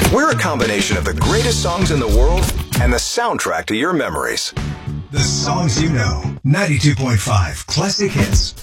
We're a combination of the greatest songs in the world and the soundtrack to your memories. The songs you know. 92.5 Classic Hits.